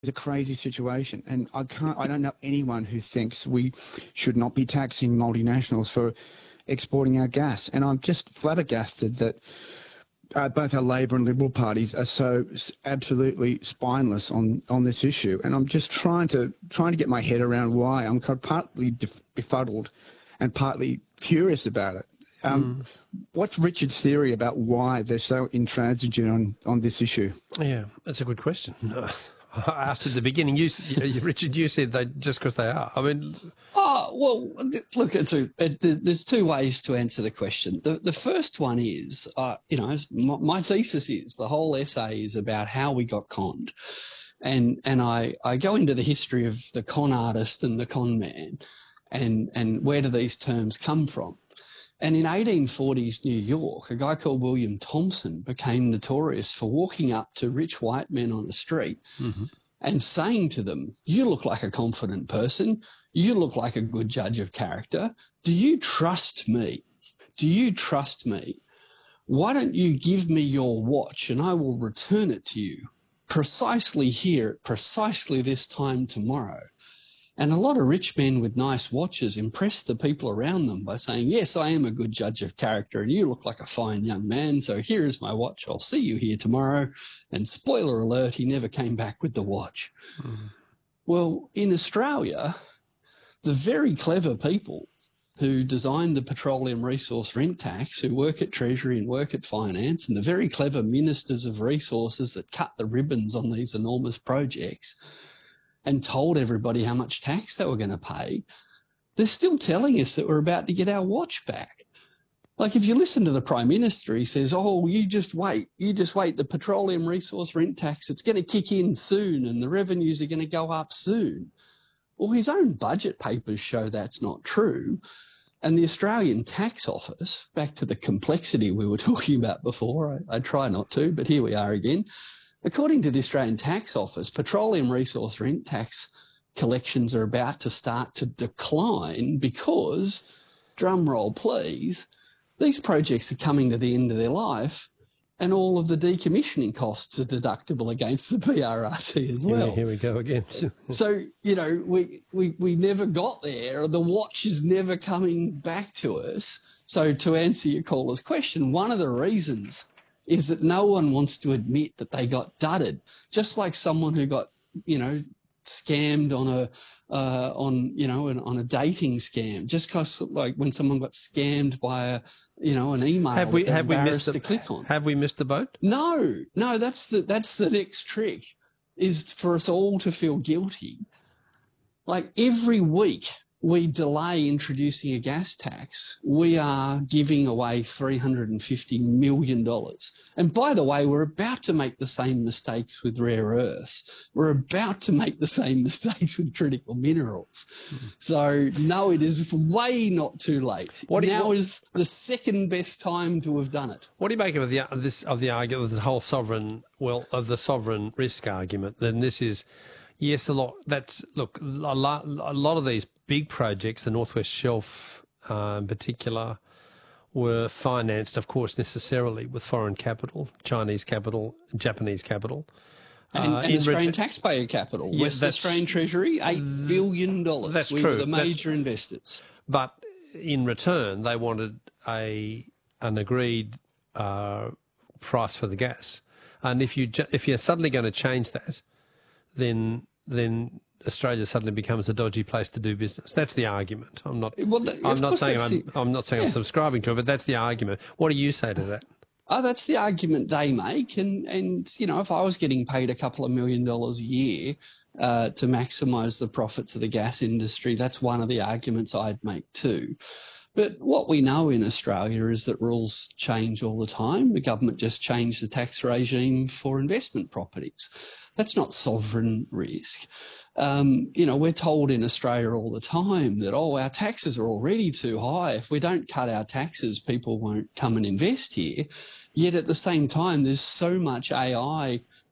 a crazy situation, and I don't know anyone who thinks we should not be taxing multinationals for exporting our gas. And I'm just flabbergasted that both our Labor and Liberal parties are so absolutely spineless on this issue. And I'm just trying to get my head around why. I'm partly befuddled and partly curious about it. What's Richard's theory about why they're so intransigent on this issue? Yeah, that's a good question. I asked at the beginning. Richard, you said they just because they are. I mean, look, there's two ways to answer the question. The first one is, my thesis is the whole essay is about how we got conned, and I go into the history of the con artist and the con man, and where do these terms come from? And in 1840s New York, a guy called William Thompson became notorious for walking up to rich white men on the street and saying to them, "You look like a confident person. You look like a good judge of character. Do you trust me? Do you trust me? Why don't you give me your watch and I will return it to you precisely here at precisely this time tomorrow?" And a lot of rich men with nice watches impressed the people around them by saying, "Yes, I am a good judge of character and you look like a fine young man, so here is my watch. I'll see you here tomorrow." And spoiler alert, he never came back with the watch. Well, in Australia, the very clever people who designed the petroleum resource rent tax, who work at Treasury and work at Finance, and the very clever ministers of resources that cut the ribbons on these enormous projects and told everybody how much tax they were going to pay, they're still telling us that we're about to get our watch back. Like, if you listen to the Prime Minister, he says, "Oh, you just wait. The petroleum resource rent tax, it's going to kick in soon and the revenues are going to go up soon." Well, his own budget papers show that's not true. And the Australian Tax Office, back to the complexity we were talking about before, I try not to, but here we are again. According to the Australian Tax Office, petroleum resource rent tax collections are about to start to decline because, drum roll please, these projects are coming to the end of their life and all of the decommissioning costs are deductible against the PRRT as well. Yeah, here we go again. So, we never got there. The watch is never coming back to us. So to answer your caller's question, one of the reasons is that no one wants to admit that they got dudded, just like someone who got, scammed on a dating scam, just because, like, when someone got scammed by an email have we missed to click on. Have we missed the boat? No, that's the next trick, is for us all to feel guilty. Like, every week we delay introducing a gas tax, we are giving away $350 million. And by the way, we're about to make the same mistakes with rare earths. We're about to make the same mistakes with critical minerals. So, no, it is way not too late. Now is the second best time to have done it. What do you make of the argument of the whole sovereign risk argument? Then this is, yes, a lot of these big projects, the Northwest Shelf in particular, were financed, of course, necessarily with foreign capital, Chinese capital, Japanese capital. And Australian taxpayer capital. West Australian Treasury, $8 billion. That's true. We were the major investors. But in return, they wanted an agreed price for the gas. And if you're suddenly going to change that, then Australia suddenly becomes a dodgy place to do business. That's the argument. I'm not saying I'm subscribing to it, but that's the argument. What do you say to that? Oh, that's the argument they make. And if I was getting paid a couple of $1 million a year to maximise the profits of the gas industry, that's one of the arguments I'd make too. But what we know in Australia is that rules change all the time. The government just changed the tax regime for investment properties. That's not sovereign risk. We're told in Australia all the time that, our taxes are already too high. If we don't cut our taxes, people won't come and invest here. Yet at the same time, there's so much AI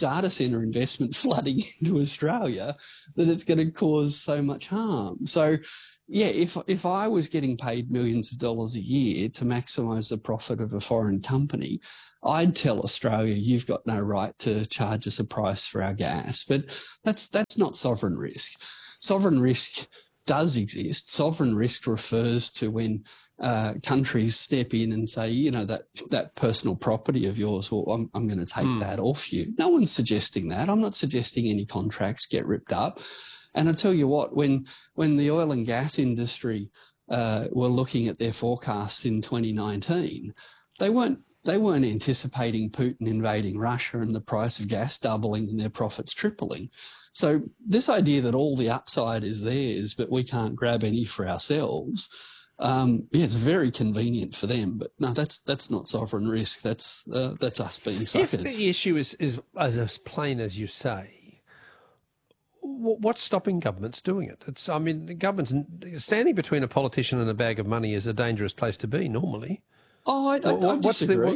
data centre investment flooding into Australia that it's going to cause so much harm. So, yeah, if I was getting paid millions of dollars a year to maximise the profit of a foreign company, I'd tell Australia, you've got no right to charge us a price for our gas. But that's not sovereign risk. Sovereign risk does exist. Sovereign risk refers to when countries step in and say, you know, that personal property of yours, well, I'm going to take that off you. No one's suggesting that. I'm not suggesting any contracts get ripped up. And I tell you what, when the oil and gas industry were looking at their forecasts in 2019, they weren't anticipating Putin invading Russia and the price of gas doubling and their profits tripling. So this idea that all the upside is theirs, but we can't grab any for ourselves, it's very convenient for them. But no, that's not sovereign risk. That's us being suckers. If the issue is as plain as you say, what's stopping governments doing it? Governments standing between a politician and a bag of money is a dangerous place to be normally. Oh, I disagree.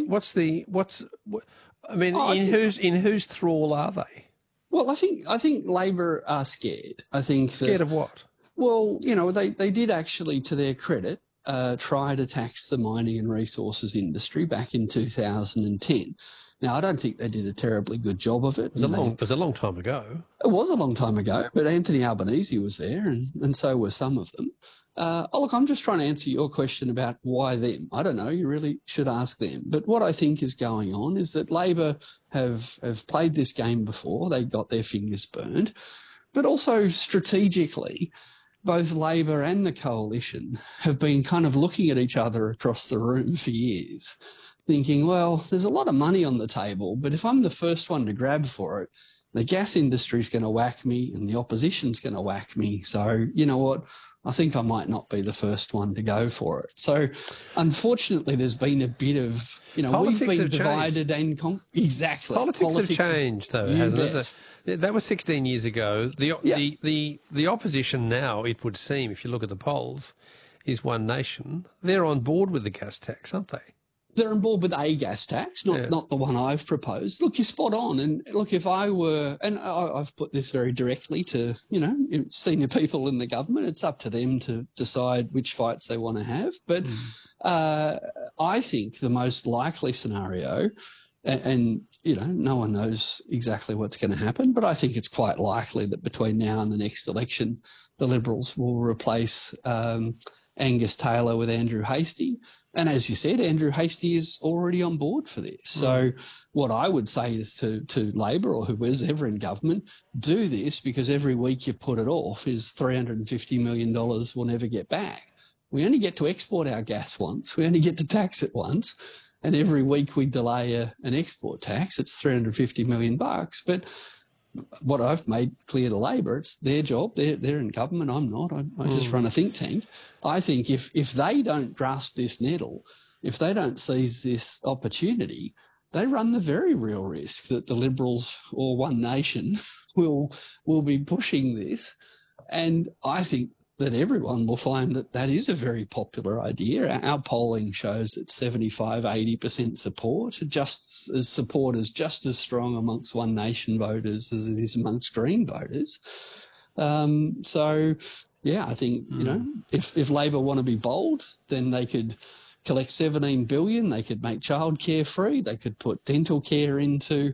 In whose thrall are they? Well, I think Labor are scared. I think scared of what? Well, you know, they did actually, to their credit, try to tax the mining and resources industry back in 2010. Now, I don't think they did a terribly good job of it. It was a long time ago. It was a long time ago, but Anthony Albanese was there, and so were some of them. Look, I'm just trying to answer your question about why them. I don't know. You really should ask them. But what I think is going on is that Labor have played this game before. They got their fingers burned. But also strategically, both Labor and the coalition have been kind of looking at each other across the room for years, thinking, well, there's a lot of money on the table, but if I'm the first one to grab for it, the gas industry's going to whack me and the opposition's going to whack me. So, you know what? I think I might not be the first one to go for it. So, unfortunately, there's been a bit of, you know, politics we've been divided and exactly. Politics have changed, though, hasn't it? That was 16 years ago. The opposition now, it would seem, if you look at the polls, is One Nation. They're on board with the gas tax, aren't they? They're on board with a gas tax, not the one I've proposed. Look, you're spot on. And look, if I were, and I've put this very directly to, you know, senior people in the government, it's up to them to decide which fights they want to have. But I think the most likely scenario, and, you know, no one knows exactly what's going to happen, but I think it's quite likely that between now and the next election, the Liberals will replace Angus Taylor with Andrew Hastie. And as you said, Andrew Hastie is already on board for this. So what I would say to Labor or whoever's ever in government, do this, because every week you put it off is $350 million we'll never get back. We only get to export our gas once. We only get to tax it once. And every week we delay an export tax, it's $350 million. But what I've made clear to Labor, it's their job. They're in government. I'm not. I just run a think tank. I think if they don't grasp this nettle, if they don't seize this opportunity, they run the very real risk that the Liberals or One Nation will be pushing this. And I think that everyone will find that is a very popular idea. Our polling shows that 75-80% support, just as strong amongst One Nation voters as it is amongst Green voters. So, yeah, I think, you know, if Labor want to be bold, then they could collect $17 billion. They could make childcare free. They could put dental care into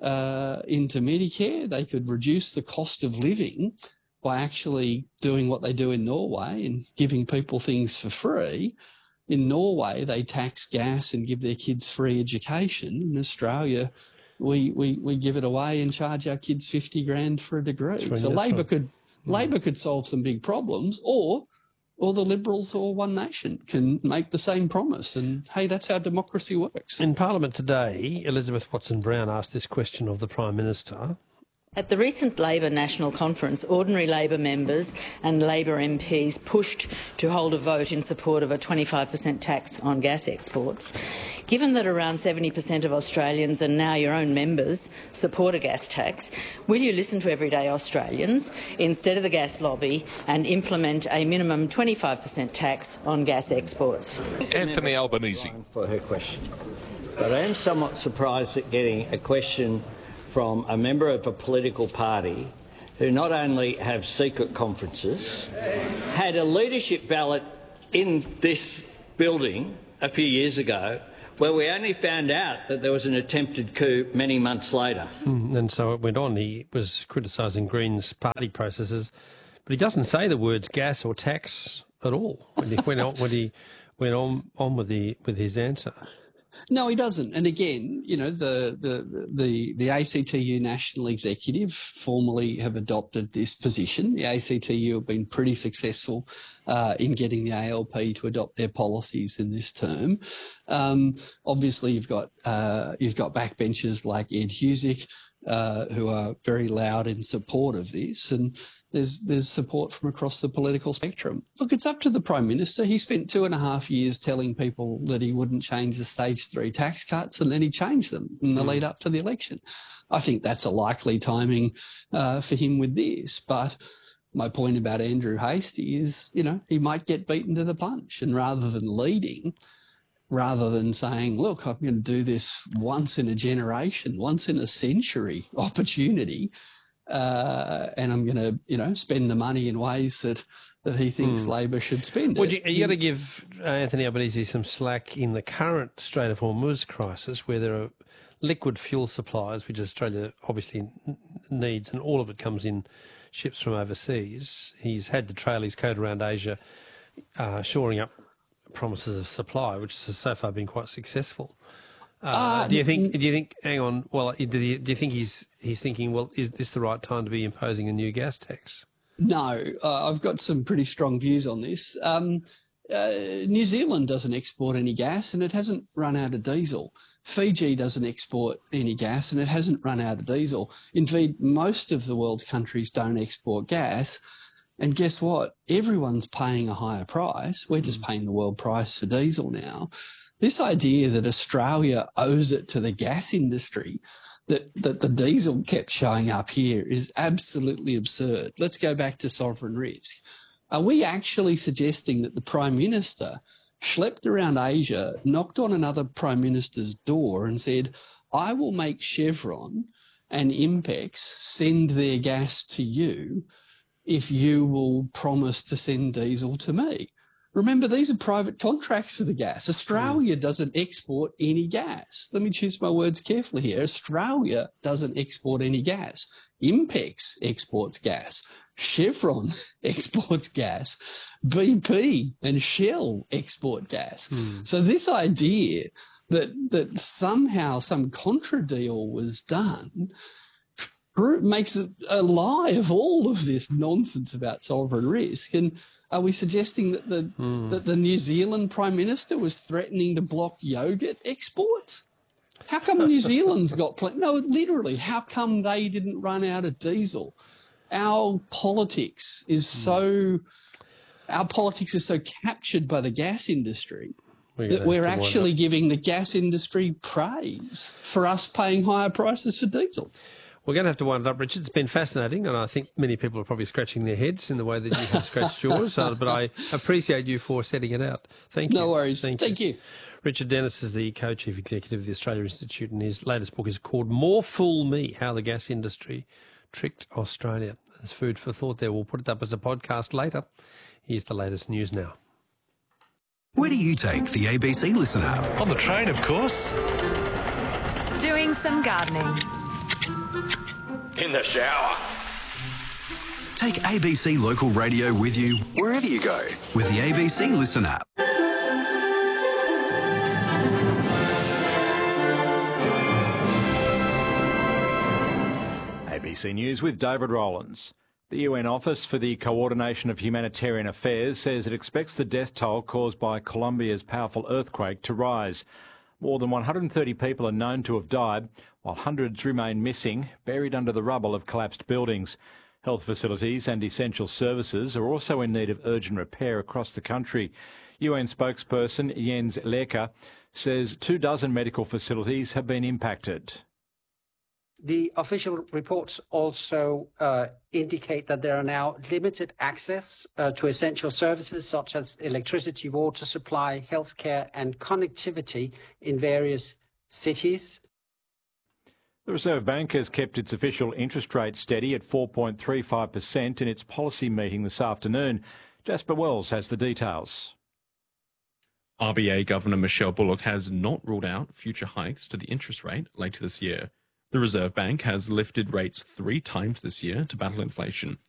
Medicare. They could reduce the cost of living by actually doing what they do in Norway and giving people things for free. In Norway, they tax gas and give their kids free education. In Australia, we give it away and charge our kids $50,000 for a degree. So Labor could solve some big problems, or the Liberals or One Nation can make the same promise. And, hey, that's how democracy works. In Parliament today, Elizabeth Watson-Brown asked this question of the Prime Minister. At the recent Labor National Conference, ordinary Labor members and Labor MPs pushed to hold a vote in support of a 25% tax on gas exports. Given that around 70% of Australians, and now your own members, support a gas tax, will you listen to everyday Australians instead of the gas lobby and implement a minimum 25% tax on gas exports? Anthony Albanese. For her question. But I am somewhat surprised at getting a question from a member of a political party who not only have secret conferences, had a leadership ballot in this building a few years ago where we only found out that there was an attempted coup many months later. And so it went on. He was criticising Greens' party processes, but he doesn't say the words gas or tax at all when he went on with his answer. No, he doesn't. And again, you know, the ACTU National Executive formally have adopted this position. The ACTU have been pretty successful in getting the ALP to adopt their policies in this term. Obviously, you've got backbenchers like Ed Husic, who are very loud in support of this, and there's support from across the political spectrum. Look, it's up to the Prime Minister. He spent 2.5 years telling people that he wouldn't change the stage 3 tax cuts, and then he changed them in the lead up to the election. I think that's a likely timing for him with this. But my point about Andrew Hastie is, you know, he might get beaten to the punch, and rather than saying, look, I'm going to do this once in a generation, once in a century opportunity, and I'm going to, you know, spend the money in ways that he thinks Labor should spend Well, it. you got to give Anthony Albanese some slack in the current Strait of Hormuz crisis, where there are liquid fuel supplies, which Australia obviously needs, and all of it comes in ships from overseas. He's had to trail his coat around Asia, shoring up promises of supply, which has so far been quite successful. Do you think? Hang on. Well, do you think he's thinking? Well, is this the right time to be imposing a new gas tax? No, I've got some pretty strong views on this. New Zealand doesn't export any gas, and it hasn't run out of diesel. Fiji doesn't export any gas, and it hasn't run out of diesel. Indeed, most of the world's countries don't export gas. And guess what? Everyone's paying a higher price. We're just paying the world price for diesel now. This idea that Australia owes it to the gas industry, that the diesel kept showing up here, is absolutely absurd. Let's go back to sovereign risk. Are we actually suggesting that the Prime Minister schlepped around Asia, knocked on another Prime Minister's door and said, I will make Chevron and Impex send their gas to you if you will promise to send diesel to me? Remember, these are private contracts for the gas. Australia doesn't export any gas. Let me choose my words carefully here. Australia doesn't export any gas. Impex exports gas. Chevron exports gas. BP and Shell export gas. So this idea that somehow some contra deal was done makes a lie of all of this nonsense about sovereign risk. And are we suggesting that the New Zealand Prime Minister was threatening to block yogurt exports? How come New Zealand's got plenty? No, literally, how come they didn't run out of diesel? Our politics is so captured by the gas industry that we're actually giving the gas industry praise for us paying higher prices for diesel. We're going to have to wind it up, Richard. It's been fascinating, and I think many people are probably scratching their heads in the way that you have scratched yours, but I appreciate you for setting it out. Thank you. No worries. Thank you. Richard Dennis is the co-chief executive of the Australia Institute, and his latest book is called More Fool Me, How the Gas Industry Tricked Australia. There's food for thought there. We'll put it up as a podcast later. Here's the latest news now. Where do you take the ABC Listen app? On the train, of course. Doing some gardening. In the shower. Take ABC Local Radio with you wherever you go with the ABC Listen app. ABC News with David Rowlands. The UN Office for the Coordination of Humanitarian Affairs says it expects the death toll caused by Colombia's powerful earthquake to rise. More than 130 people are known to have died, while hundreds remain missing, buried under the rubble of collapsed buildings. Health facilities and essential services are also in need of urgent repair across the country. UN spokesperson Jens Leka says 24 medical facilities have been impacted. The official reports also indicate that there are now limited access to essential services such as electricity, water supply, healthcare and connectivity in various cities. The Reserve Bank has kept its official interest rate steady at 4.35% in its policy meeting this afternoon. Jasper Wells has the details. RBA Governor Michelle Bullock has not ruled out future hikes to the interest rate later this year. The Reserve Bank has lifted rates 3 times this year to battle inflation,